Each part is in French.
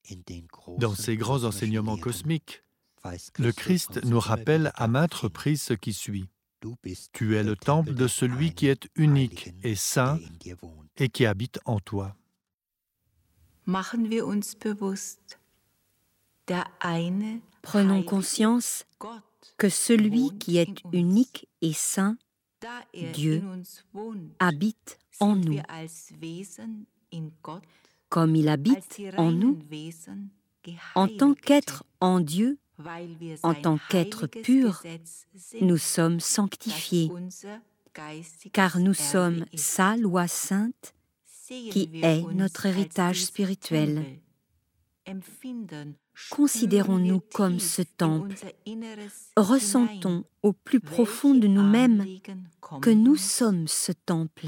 Dans ces grands enseignements cosmiques, le Christ nous rappelle à maintes reprises ce qui suit. Tu es le temple de celui qui est unique et saint et qui habite en toi. Prenons conscience que celui qui est unique et saint, Dieu, habite en nous. Comme il habite en nous, en tant qu'être en Dieu, en tant qu'être pur, nous sommes sanctifiés, car nous sommes sa loi sainte, qui est notre héritage spirituel. Considérons-nous comme ce temple, ressentons au plus profond de nous-mêmes que nous sommes ce temple.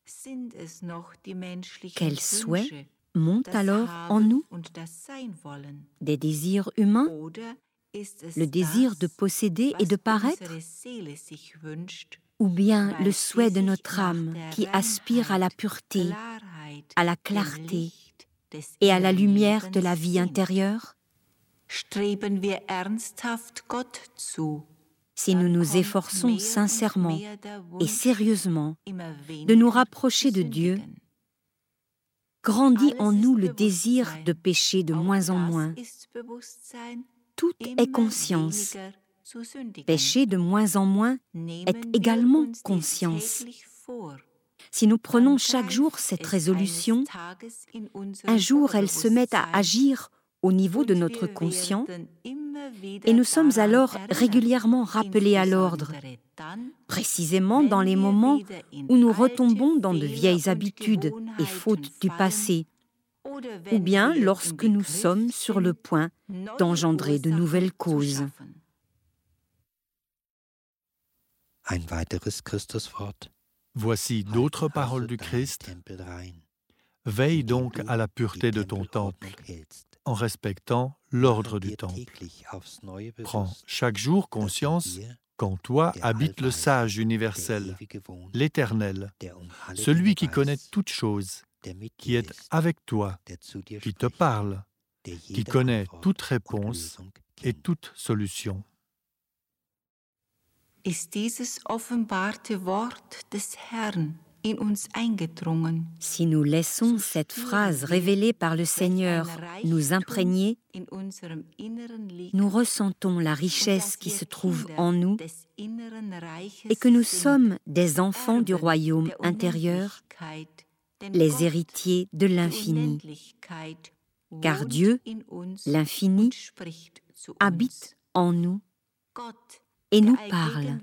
Quels souhaits montent alors en nous? Des désirs humains? Le désir de posséder et de paraître? Ou bien le souhait de notre âme qui aspire à la pureté, à la clarté et à la lumière de la vie intérieure? Si nous nous efforçons sincèrement et sérieusement de nous rapprocher de Dieu, grandit en nous le désir de pécher de moins en moins. Tout est conscience. Pécher de moins en moins est également conscience. Si nous prenons chaque jour cette résolution, un jour elle se met à agir au niveau de notre conscient et nous sommes alors régulièrement rappelés à l'ordre, précisément dans les moments où nous retombons dans de vieilles habitudes et fautes du passé, ou bien lorsque nous sommes sur le point d'engendrer de nouvelles causes. Voici d'autres paroles du Christ. Veille donc à la pureté de ton temple, en respectant l'ordre du temple. Prends chaque jour conscience qu'en toi habite le sage universel, l'Éternel, celui qui connaît toutes choses, qui est avec toi, qui te parle, qui connaît toute réponse et toute solution. Ist dieses offenbarte Wort des Herrn in uns eingedrungen. Si nous laissons cette phrase révélée par le Seigneur nous imprégner, nous ressentons la richesse qui se trouve en nous et que nous sommes des enfants du royaume intérieur, les héritiers de l'infini. Car Dieu, l'infini, habite en nous et nous parle.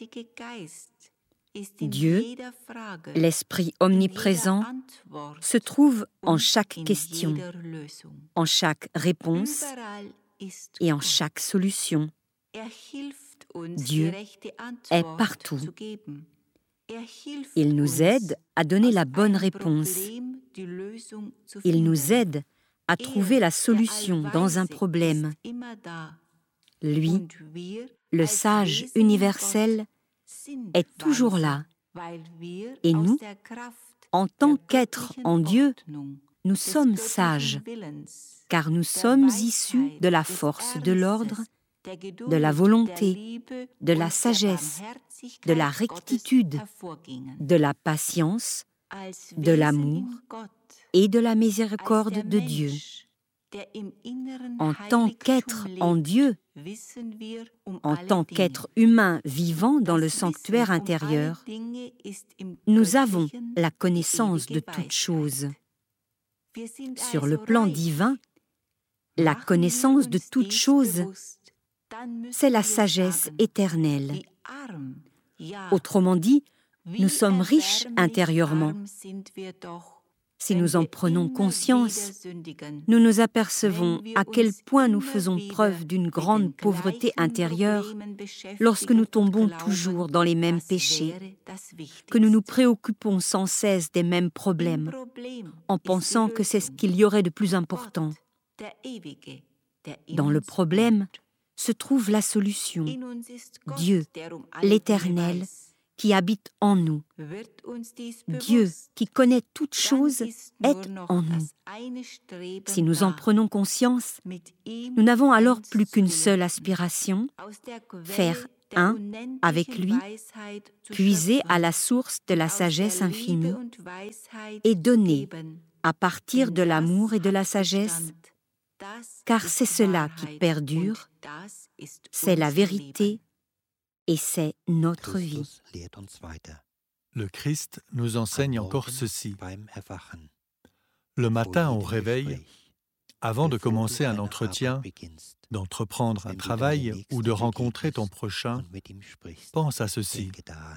Dieu, l'Esprit omniprésent, se trouve en chaque question, en chaque réponse et en chaque solution. Dieu est partout. Il nous aide à donner la bonne réponse. Il nous aide à trouver la solution dans un problème. Lui, le sage universel, est toujours là. Et nous, en tant qu'êtres en Dieu, nous sommes sages, car nous sommes issus de la force de l'ordre, de la volonté, de la sagesse, de la rectitude, de la patience, de l'amour et de la miséricorde de Dieu. En tant qu'être en Dieu, en tant qu'être humain vivant dans le sanctuaire intérieur, nous avons la connaissance de toutes choses. Sur le plan divin, la connaissance de toutes choses, c'est la sagesse éternelle. Autrement dit, nous sommes riches intérieurement. Si nous en prenons conscience, nous nous apercevons à quel point nous faisons preuve d'une grande pauvreté intérieure lorsque nous tombons toujours dans les mêmes péchés, que nous nous préoccupons sans cesse des mêmes problèmes, en pensant que c'est ce qu'il y aurait de plus important. Dans le problème se trouve la solution. Dieu, l'Éternel, qui habite en nous. Dieu qui connaît toutes choses est en nous. Si nous en prenons conscience, nous n'avons alors plus qu'une seule aspiration, faire un avec lui, puiser à la source de la sagesse infinie et donner à partir de l'amour et de la sagesse, car c'est cela qui perdure, c'est la vérité et c'est notre vie. Le Christ nous enseigne encore ceci. Le matin au réveil, avant de commencer un entretien, d'entreprendre un travail ou de rencontrer ton prochain, pense à ceci.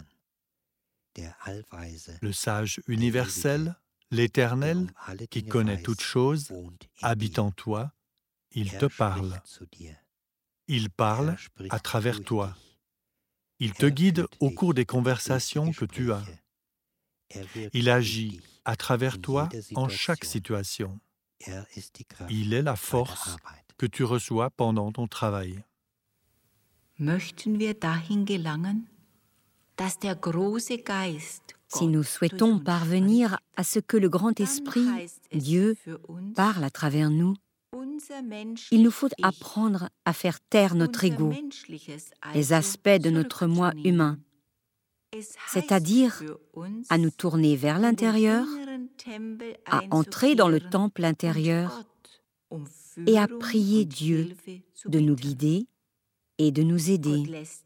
Le sage universel, l'Éternel, qui connaît toutes choses, habite en toi, il te parle. Il parle à travers toi. Il te guide au cours des conversations que tu as. Il agit à travers toi en chaque situation. Il est la force que tu reçois pendant ton travail. Si nous souhaitons parvenir à ce que le grand esprit, Dieu, parle à travers nous, il nous faut apprendre à faire taire notre ego, les aspects de notre moi humain, c'est-à-dire à nous tourner vers l'intérieur, à entrer dans le temple intérieur et à prier Dieu de nous guider et de nous aider.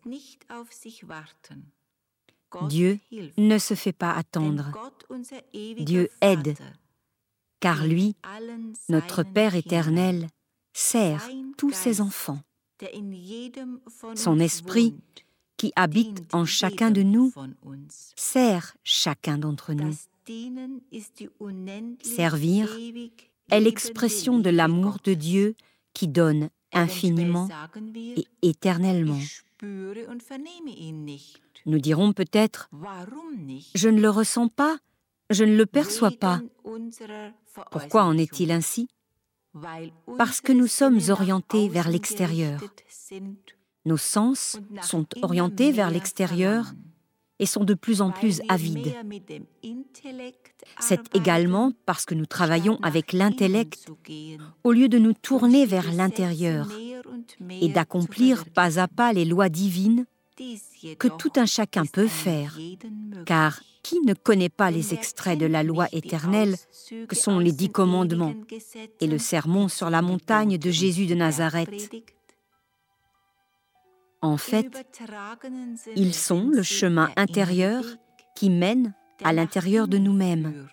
Dieu ne se fait pas attendre. Dieu aide, car lui, notre Père éternel, sert tous ses enfants. Son esprit, qui habite en chacun de nous, sert chacun d'entre nous. Servir est l'expression de l'amour de Dieu qui donne infiniment et éternellement. Nous dirons peut-être, je ne le ressens pas, je ne le perçois pas. Pourquoi en est-il ainsi? Parce que nous sommes orientés vers l'extérieur. Nos sens sont orientés vers l'extérieur et sont de plus en plus avides. C'est également parce que nous travaillons avec l'intellect au lieu de nous tourner vers l'intérieur et d'accomplir pas à pas les lois divines que tout un chacun peut faire, car qui ne connaît pas les extraits de la loi éternelle que sont les 10 commandements et le sermon sur la montagne de Jésus de Nazareth? En fait, ils sont le chemin intérieur qui mène à l'intérieur de nous-mêmes,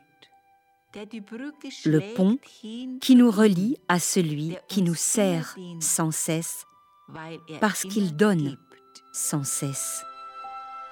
le pont qui nous relie à celui qui nous sert sans cesse, parce qu'il donne sans cesse.